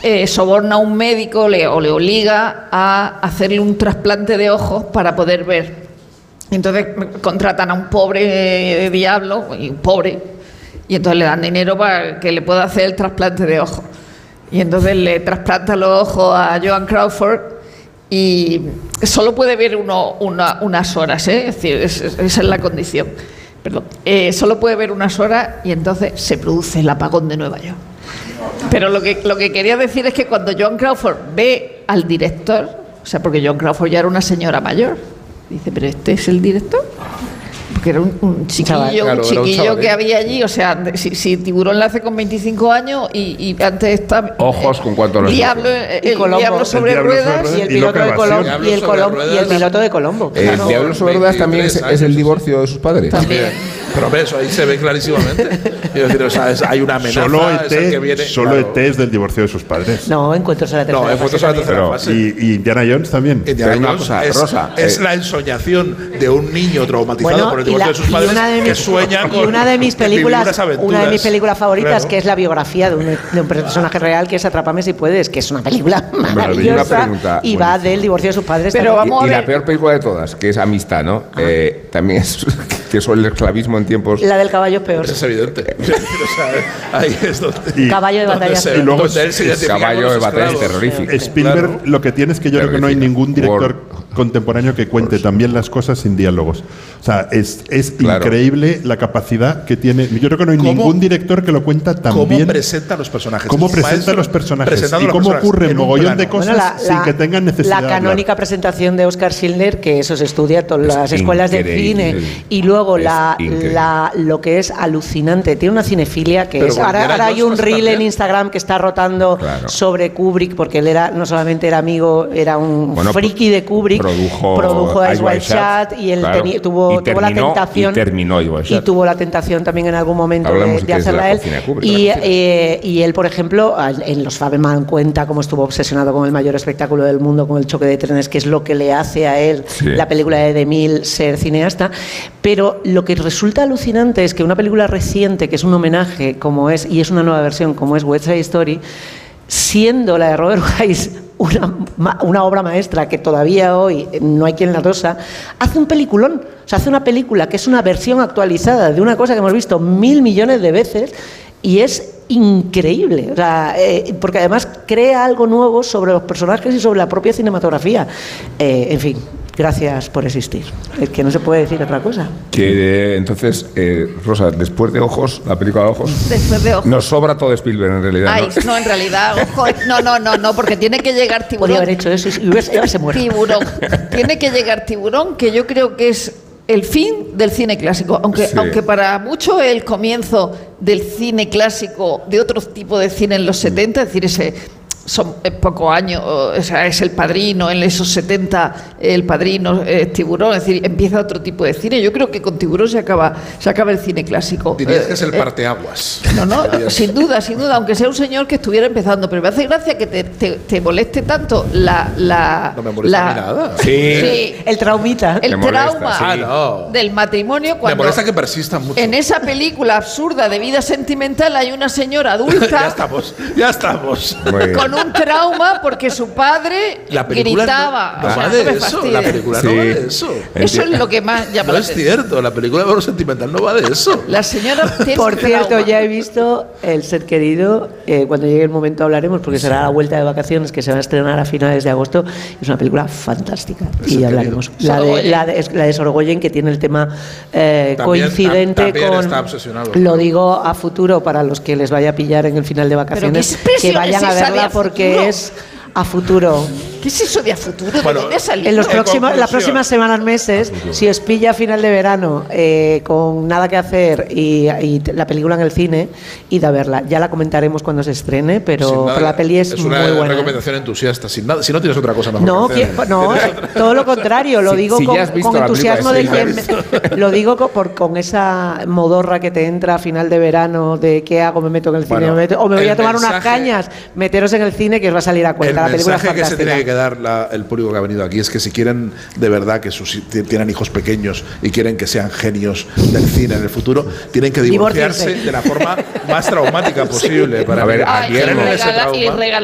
soborna a un médico o le obliga a hacerle un trasplante de ojos para poder ver. Entonces contratan a un pobre diablo, y entonces le dan dinero para que le pueda hacer el trasplante de ojos. Y entonces le trasplanta los ojos a Joan Crawford y solo puede ver unas horas, es decir, esa es la condición. Perdón. Solo puede ver unas horas y entonces se produce el apagón de Nueva York. Pero lo que quería decir es que cuando Joan Crawford ve al director, o sea, porque Joan Crawford ya era una señora mayor, dice, ¿pero este es el director? Porque era un chiquillo que había allí, o sea, si Tiburón la hace con 25 años y antes está... Ojos con cuanto los el Diablo sobre ruedas y el piloto de Colombo. Y el piloto de Colombo. El Diablo sobre ruedas también es el divorcio de sus padres. También. Pero eso ahí se ve clarísimamente. Quiero decir, o sea, hay una amenaza. Solo ET es del divorcio de sus padres. No, Encuentros a la tercera fase. Encuentros a la tercera fase. Y Indiana Jones también. Indiana Jones es la ensoñación de un niño traumatizado por el divorcio de sus padres que sueña con una de mis películas favoritas, claro, que es la biografía de un personaje real, que es Atrápame si puedes, que es una película maravillosa y va del divorcio de sus padres. Pero vamos a ver. Y la peor película de todas, que es Amistad, ¿no? También es que es el esclavismo en tiempos... La del caballo es peor. Eso es evidente. O sea, ahí es donde... Caballo de batalla. Y luego Caballo de batalla es terrorífico. Spielberg, lo que tiene es que yo creo que no hay ningún director contemporáneo que cuente también las cosas sin diálogos. O sea, es increíble la capacidad que tiene. Yo creo que no hay ningún director que lo cuenta tan bien. ¿Cómo presenta los personajes? ¿Cómo presenta los personajes? Y cómo ocurre mogollón de cosas sin que tengan necesidad la canónica presentación de Oscar Schindler, que eso se estudia en todas las escuelas de cine. Y luego lo que es alucinante. Tiene una cinefilia que es... Ahora hay un reel en Instagram que está rotando sobre Kubrick, porque él no solamente era amigo, era un friki de Kubrick. Produjo Eyes Wide Shut y él tuvo la tentación. Y tuvo la tentación también en algún momento de hacerla él. Y él, por ejemplo, en Los Fabelman cuenta cómo estuvo obsesionado con el mayor espectáculo del mundo, con el choque de trenes, que es lo que le hace a él la película de DeMille ser cineasta. Pero lo que resulta alucinante es que una película reciente, que es un homenaje, y es una nueva versión, como es West Side Story, siendo la de Robert Wise una obra maestra que todavía hoy no hay quien la tosa, hace un peliculón. O sea, hace una película que es una versión actualizada de una cosa que hemos visto 1.000 millones de veces y es increíble. O sea, porque además crea algo nuevo sobre los personajes y sobre la propia cinematografía. En fin, gracias por existir. Es que no se puede decir otra cosa. Entonces, Rosa, después de Ojos, la película de Ojos, Después de Ojos, nos sobra todo Spielberg en realidad. No, en realidad, no, porque tiene que llegar Tiburón. Podría haber hecho eso y hubiese muerto. Tiburón. Tiene que llegar Tiburón, que yo creo que es el fin del cine clásico, aunque para muchos es el comienzo del cine clásico, de otro tipo de cine en los 70, es decir, son pocos años, o sea, es El Padrino, en esos 70 El Padrino, Tiburón, es decir, empieza otro tipo de cine. Yo creo que con Tiburón se acaba el cine clásico. Dirías que es el parteaguas. No, sin duda, aunque sea un señor que estuviera empezando, pero me hace gracia que te moleste tanto No me molesta a mí nada. Sí, el traumita. El trauma del matrimonio, cuando me molesta que persista mucho. En esa película absurda de vida sentimental hay una señora adulta ya estamos con un trauma porque su padre gritaba. No va de eso. La película no va de eso. Eso es lo que más llama la atención. No es cierto. La película de valor sentimental no va de eso. La señora tiene Por cierto, ya he visto El Ser Querido. Cuando llegue el momento hablaremos, porque será la vuelta de vacaciones, que se va a estrenar a finales de agosto. Es una película fantástica y ya hablaremos. La de Sorogoyen, que tiene el tema coincidente también con... está obsesionado. Lo digo a futuro para los que les vaya a pillar en el final de vacaciones, que vayan a verla porque es a futuro. ¿Qué es eso de a futuro? ¿De dónde ha salido? En las próximas semanas, meses, si os pilla a final de verano con nada que hacer y la película en el cine, id a verla. Ya la comentaremos cuando se estrene, pero la peli es muy buena. Es una recomendación entusiasta, sin nada. Si no tienes otra cosa mejor que hacer. No, todo lo contrario. Lo digo con entusiasmo de quien lo digo con esa modorra que te entra a final de verano de qué hago, me meto en el cine o me voy a tomar unas cañas. Meteros en el cine que os va a salir a cuenta. La película es fantástica. Que se tiene que dar el público que ha venido aquí es que si quieren de verdad que tienen hijos pequeños y quieren que sean genios del cine en el futuro, tienen que divorciarse de la forma más traumática posible para ver a quién ese trauma.